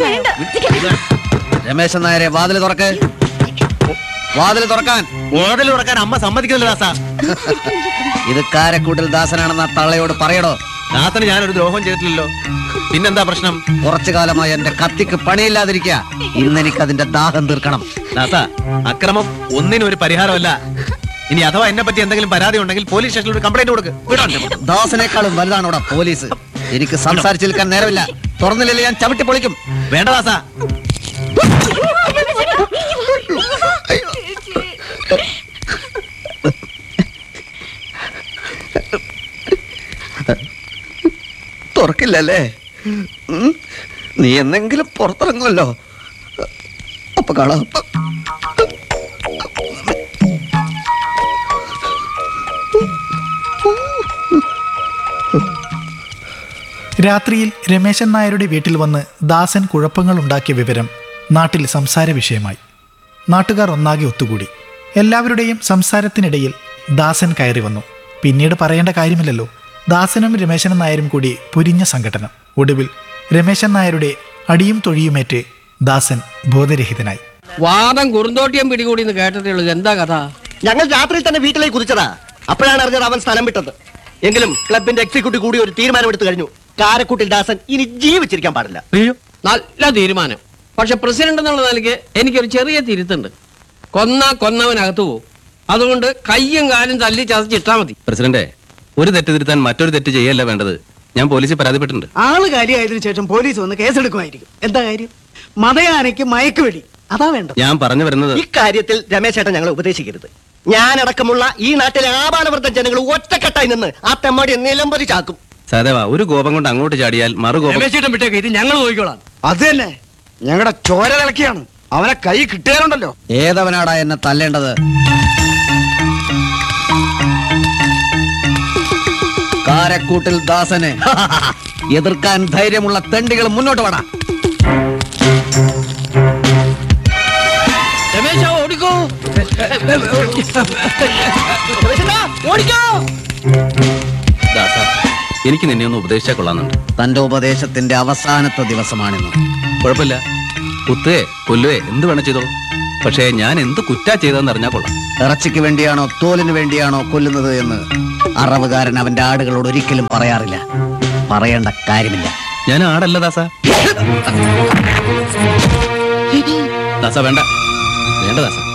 രമേശൻ നായരെ വാതിൽ തുറക്ക്. വാതിൽ തുറക്കാൻ. വാതിൽ തുറക്കാൻ അമ്മ സമ്മതിക്കുന്നില്ല ദാസ. ഇത് കാരക്കൂട്ടിൽ ദാസനാണെന്ന തള്ളയോട് പറയടോ. ദാസന് ഞാനൊരു ദ്രോഹം ചെയ്തിട്ടില്ലല്ലോ, പിന്നെന്താ പ്രശ്നം? കുറച്ചു കാലമായി എന്റെ കത്തിക്ക് പണിയില്ലാതിരിക്കുക. ഇന്നെനിക്ക് അതിന്റെ ദാഹം തീർക്കണം. ദാസ, അക്രമം ഒന്നിനും ഒരു പരിഹാരമല്ല. ഇനി അഥവാ എന്നെ പറ്റി എന്തെങ്കിലും പരാതി ഉണ്ടെങ്കിൽ പോലീസ് സ്റ്റേഷനിൽ ഒരു കംപ്ലൈന്റ് കൊടുക്ക്. ദാസനേക്കാളും വലുതാണോടാ പോലീസ്. എനിക്ക് സംസാരിച്ചു നിൽക്കാൻ നേരമില്ല. തുറന്നില്ലേ ഞാൻ ചവിട്ടി പൊളിക്കും. വേണ്ട ദാസ. തുറക്കില്ലല്ലേ? നീ എന്തെങ്കിലും പുറത്തിറങ്ങുമല്ലോ. അപ്പൊ കാണാം. രാത്രിയിൽ രമേശൻ നായരുടെ വീട്ടിൽ വന്ന് ദാസൻ കുഴപ്പങ്ങൾ ഉണ്ടാക്കിയ വിവരം നാട്ടിൽ സംസാര വിഷയമായി. നാട്ടുകാർ ഒന്നാകെ ഒത്തുകൂടി. എല്ലാവരുടെയും സംസാരത്തിനിടയിൽ ദാസൻ കയറി വന്നു. പിന്നീട് പറയേണ്ട കാര്യമില്ലല്ലോ. ദാസനും രമേശൻ നായരും കൂടി പൊരിഞ്ഞ സംഘടനം. ഒടുവിൽ രമേശൻ നായരുടെ അടിയും തൊഴിയുമേറ്റ് ദാസൻ ബോധരഹിതനായി. വാദം കുറുന്തോട്ടിയം പിടികൂടി എന്ന് കേട്ടിട്ടേ ഉള്ളൂ. എന്താ കഥ? ഞങ്ങൾ രാത്രിയിൽ തന്നെ വീട്ടിലേക്ക് കുതിച്ചതാ. അപ്പോഴാണ് അറിഞ്ഞത് അവൻ സ്ഥലം വിട്ടത്. എങ്കിലും ക്ലബിന്റെ എക്സിക്യൂട്ടീവ് കൂടി ഒരു തീരുമാനമെടുത്തു കഴിഞ്ഞു. കാരക്കൂട്ടിൽ ദാസൻ ഇനി ജീവിച്ചിരിക്കാൻ പാടില്ല. നല്ല തീരുമാനം. പക്ഷെ പ്രസിഡന്റ് എന്നുള്ള നിലയ്ക്ക് എനിക്കൊരു ചെറിയ തിരുത്തുണ്ട്. കൊന്നവനകത്തു പോകും. അതുകൊണ്ട് കയ്യും കാലും തല്ലി ചതച്ചിട്ടാ മതി. പ്രസിഡന്റ്, ഒരു തെറ്റ് തിരുത്താൻ മറ്റൊരു തെറ്റ് ചെയ്യല്ല വേണ്ടത്. ഞാൻ പോലീസിൽ പരാതിപ്പെട്ടിട്ടുണ്ട്. ആള് കാര്യമായതിനു ശേഷം പോലീസ് വന്ന് കേസെടുക്കുമായിരിക്കും. എന്താ കാര്യം? മതയാനയ്ക്ക് മയക്കുവെടി, അതാ വേണ്ടത്. ഞാൻ പറഞ്ഞു വരുന്നത്, ഇക്കാര്യത്തിൽ രമേശ് ചേട്ടൻ ഞങ്ങളെ ഉപദേശിക്കരുത്. ഞാനടക്കമുള്ള ഈ നാട്ടിലെ ആപാലവൃദ്ധ ജനങ്ങൾ ഒറ്റക്കെട്ടായി നിന്ന് ആ തെമ്മാടി നിലംപതി ചാക്കും. സഹദേവ, ഒരു കോപം കൊണ്ട് അങ്ങോട്ട് ചാടിയാൽ മറുകോപം. വിട്ടേക്ക്, ഇത് ഞങ്ങൾ നോക്കിക്കോളാം. അത് തന്നെ, ഞങ്ങളുടെ ചോര തിളക്കിയാണ്. അവനെ കൈ കിട്ടിയാലുണ്ടല്ലോ. ഏതവനാടാ എന്നെ തല്ലേണ്ടത്? കാരക്കൂട്ടിൽ ദാസനെ എതിർക്കാൻ ധൈര്യമുള്ള തെണ്ടികൾ മുന്നോട്ട് വേണം. രമേശ, ഓടിക്കോ. ദാസ, എനിക്ക് നിന്നെ ഒന്ന് ഉപദേശിച്ചാൽ കൊള്ളാന്നുണ്ട്. തന്റെ ഉപദേശത്തിന്റെ അവസാനത്തെ ദിവസമാണിന്ന്. കുഴപ്പമില്ല, കുത്തേ കൊല്ലുവേ എന്ത് വേണം ചെയ്തോളൂ. പക്ഷേ ഞാൻ എന്ത് കുറ്റാ ചെയ്തതെന്ന് അറിഞ്ഞാൽ കൊള്ളാം. ഇറച്ചിക്ക് വേണ്ടിയാണോ തോലിന് വേണ്ടിയാണോ കൊല്ലുന്നത് എന്ന് അറവുകാരൻ അവന്റെ ആടുകളോട് ഒരിക്കലും പറയാറില്ല. പറയേണ്ട കാര്യമില്ല. ഞാൻ ആടല്ല ദാസ. ദാസ വേണ്ട, വേണ്ട ദാസ.